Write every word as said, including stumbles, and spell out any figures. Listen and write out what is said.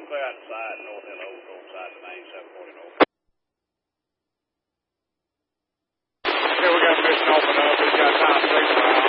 clear outside, north end over, go inside the main seven forty north. Okay, we got mission open up. We've got time six now.